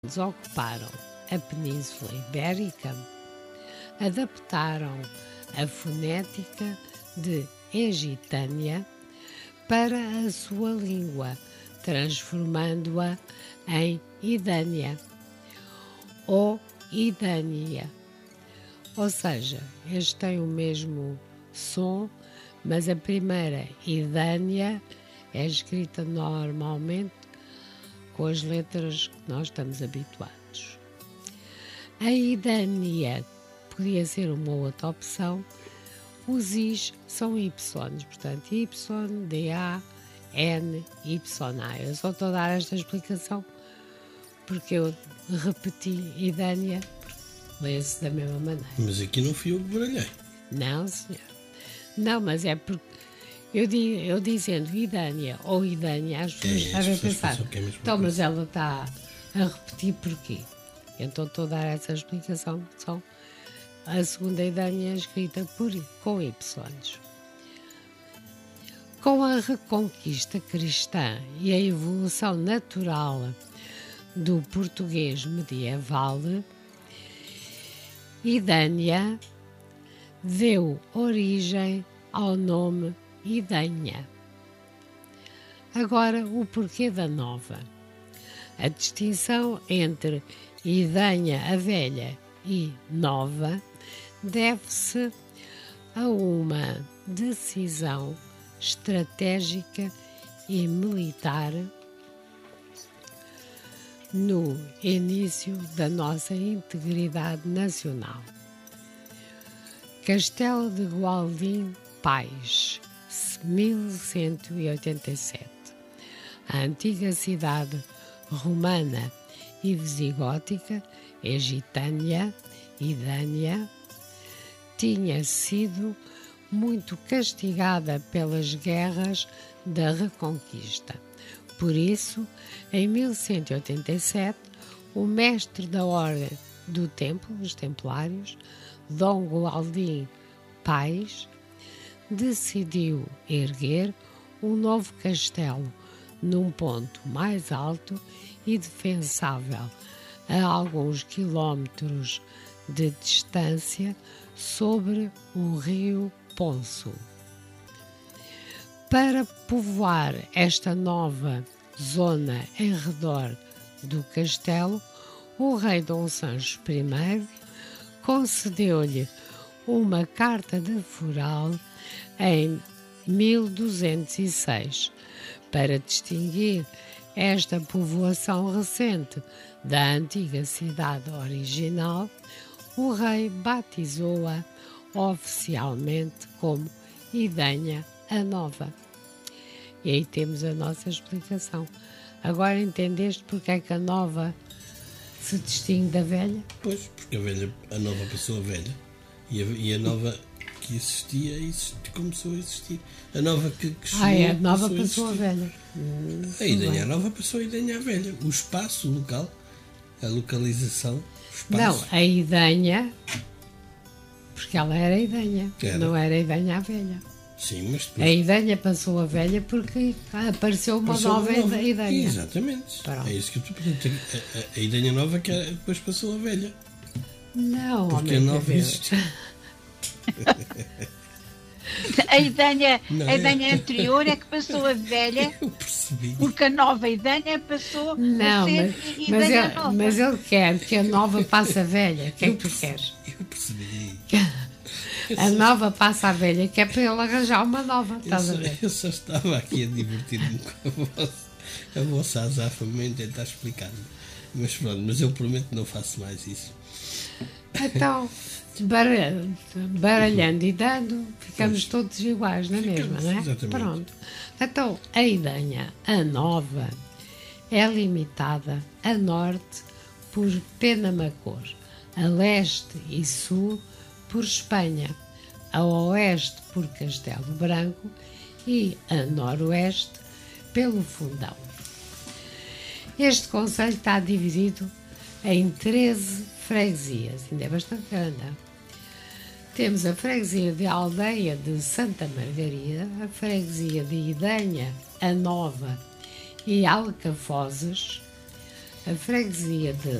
Eles ocuparam a Península Ibérica, adaptaram a fonética de Egitânia para a sua língua, transformando-a em Idânia ou Idânia. Ou seja, eles têm o mesmo som, mas a primeira Idânia é escrita normalmente com as letras que nós estamos habituados. A Idânia podia ser uma outra opção. Os Is são Y, portanto, Y, D, A, N, Y, A. Eu só estou a dar esta explicação porque eu repeti Idânia, lê-se da mesma maneira. Mas aqui não fui eu que baralhei. Não, senhor. Não, mas é porque eu dizendo Idânia ou Idânia, as pessoas devem pensar, então, mas ela está a repetir porquê? Então estou a dar essa explicação. Só a segunda Idânia é escrita com Y. Com a reconquista cristã e a evolução natural do português medieval, Idânia deu origem ao nome Idenha. Agora, o porquê da nova. A distinção entre Idenha a velha e nova deve-se a uma decisão estratégica e militar no início da nossa integridade nacional. Castelo de Gualdim Pais, 1187. A antiga cidade romana e visigótica, Egitânia, Idânia, tinha sido muito castigada pelas guerras da Reconquista. Por isso, em 1187, o mestre da Ordem do Templo, os Templários, Dom Gualdim Pais, decidiu erguer um novo castelo num ponto mais alto e defensável, a alguns quilómetros de distância sobre o rio Ponço. Para povoar esta nova zona em redor do castelo, o rei Dom Sancho I concedeu-lhe uma carta de foral em 1206. Para distinguir esta povoação recente da antiga cidade original, o rei batizou-a oficialmente como Idenha a Nova. E aí temos a nossa explicação. Agora entendeste porque é que a nova se distingue da velha? Pois, porque a nova passou a velha e a nova que existia começou a existir. A nova que chegou, a nova passou a velha. A Idenha nova passou a Idenha a velha. O espaço local, a localização, o espaço. Não, a Idenha, porque ela era Idenha, não era Idenha a velha. Sim, mas depois... A Idenha passou a velha porque apareceu uma nova Idenha. Exatamente. Pronto. É isso que eu estou perguntando. A Idenha nova que depois passou a velha. Não, porque a nova existiu. A Idenha anterior é que passou a velha. Eu percebi. Porque a nova Idenha passou a ser Idenha nova. Mas ele quer que a nova passe a velha. O que é que tu queres? Eu percebi. A nova passa a velha, que é para ele arranjar uma nova. Eu só estava aqui a divertir-me com a vossa azafamento e tentar explicar-me. Mas pronto, mas eu prometo que não faço mais isso. Então, baralhando e dando, ficamos todos iguais na mesma, não é? Exatamente. Pronto. Então, a Idenha, a nova, é limitada a norte por Penamacor, a leste e sul por Espanha, a oeste por Castelo Branco e a noroeste pelo Fundão. Este concelho está dividido em 13 freguesias, ainda é bastante grande. Temos a freguesia de Aldeia de Santa Margarida, a freguesia de Idenha, a Nova e Alcafozes, A freguesia de